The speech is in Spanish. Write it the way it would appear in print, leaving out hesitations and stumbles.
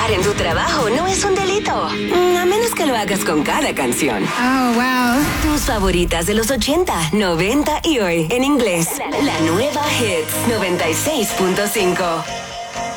trabajar en tu trabajo no es un delito. A menos que lo hagas con cada canción. Oh, wow. Tus favoritas de los 80, 90 y hoy en inglés. La nueva Hits 96.5.